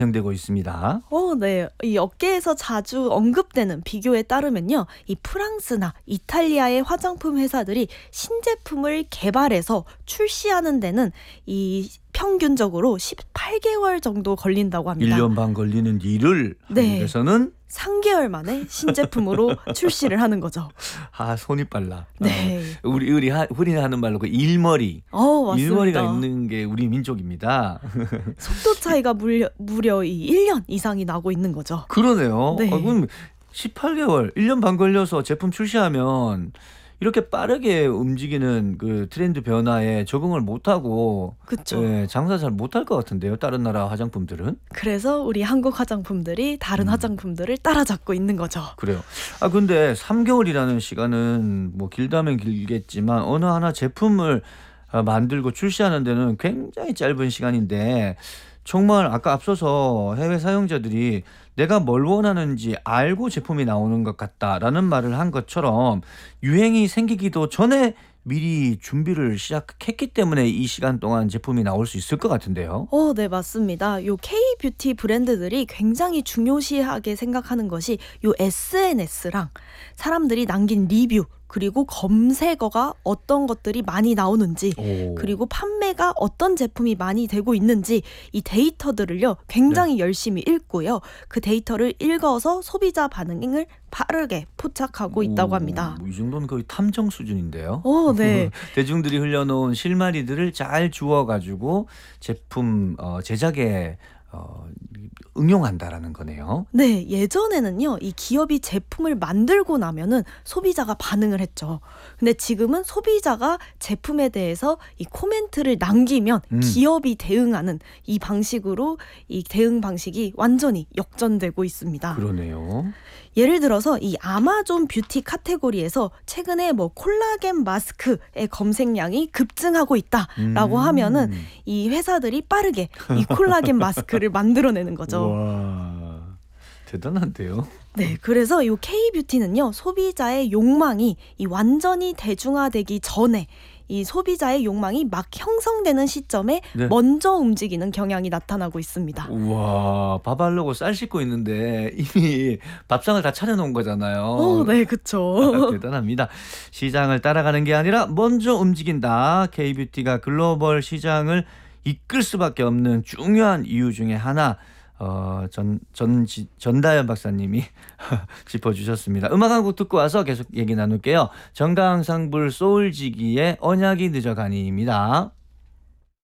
진행되고 있습니다. 네. 이 업계에서 자주 언급되는 비교에 따르면요. 이 프랑스나 이탈리아의 화장품 회사들이 신제품을 개발해서 출시하는 데는 이 평균적으로 18개월 정도 걸린다고 합니다. 1년 반 걸리는 일을 네. 한국에서는 3개월 만에 신제품으로 출시를 하는 거죠. 손이 빨라. 네. 우리 흔히 하는 말로 그 일머리. 맞습니다. 일머리가 있는 게 우리 민족입니다. 속도 차이가 무려 이 1년 이상이 나고 있는 거죠. 그러네요. 네. 그럼 18개월, 1년 반 걸려서 제품 출시하면 이렇게 빠르게 움직이는 그 트렌드 변화에 적응을 못하고 그쵸. 장사 잘 못할 것 같은데요. 다른 나라 화장품들은. 그래서 우리 한국 화장품들이 다른 화장품들을 따라잡고 있는 거죠. 그래요. 근데 3개월이라는 시간은 뭐 길다면 길겠지만 어느 하나 제품을 만들고 출시하는 데는 굉장히 짧은 시간인데 정말 아까 앞서서 해외 사용자들이 내가 뭘 원하는지 알고 제품이 나오는 것 같다라는 말을 한 것처럼 유행이 생기기도 전에 미리 준비를 시작했기 때문에 이 시간 동안 제품이 나올 수 있을 것 같은데요. 네, 맞습니다. 요 K-뷰티 브랜드들이 굉장히 중요시하게 생각하는 것이 요 SNS랑 사람들이 남긴 리뷰, 그리고 검색어가 어떤 것들이 많이 나오는지, 그리고 판매가 어떤 제품이 많이 되고 있는지 이 데이터들을요 굉장히 열심히 읽고요. 그 데이터를 읽어서 소비자 반응을 빠르게 포착하고 있다고 합니다. 이 정도는 거의 탐정 수준인데요. 네. 대중들이 흘려놓은 실마리들을 잘 주워가지고 제품 제작에 응용한다라는 거네요. 네, 예전에는요, 이 기업이 제품을 만들고 나면은 소비자가 반응을 했죠. 근데 지금은 소비자가 제품에 대해서 이 코멘트를 남기면 기업이 대응하는 이 방식으로 이 대응 방식이 완전히 역전되고 있습니다. 그러네요. 예를 들어서 이 아마존 뷰티 카테고리에서 최근에 뭐 콜라겐 마스크의 검색량이 급증하고 있다라고 하면은 이 회사들이 빠르게 이 콜라겐 마스크를 만들어내는 거죠. 와, 대단한데요. 네, 그래서 이 K-뷰티는요, 소비자의 욕망이 이 완전히 대중화되기 전에 이 소비자의 욕망이 막 형성되는 시점에 먼저 움직이는 경향이 나타나고 있습니다. 우와, 밥 하려고 쌀 씻고 있는데 이미 밥상을 다 차려놓은 거잖아요. 네, 그쵸. 대단합니다. 시장을 따라가는 게 아니라 먼저 움직인다. K-뷰티가 글로벌 시장을 이끌 수밖에 없는 중요한 이유 중에 하나. 전다연 박사님이 짚어주셨습니다. 음악 한 곡 듣고 와서 계속 얘기 나눌게요. 정강상불 소울지기의 언약이 늦어가니입니다.